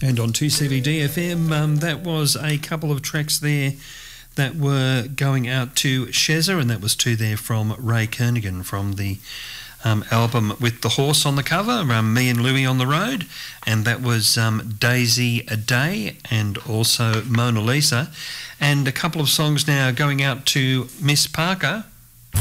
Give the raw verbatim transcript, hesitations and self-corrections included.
And on two C V D F M, um, that was a couple of tracks there that were going out to Shezza, and that was two there from Ray Kernaghan from the um, album with the horse on the cover, um, Me and Louie on the Road, and that was um, Daisy a Day and also Mona Lisa. And a couple of songs now going out to Miss Parker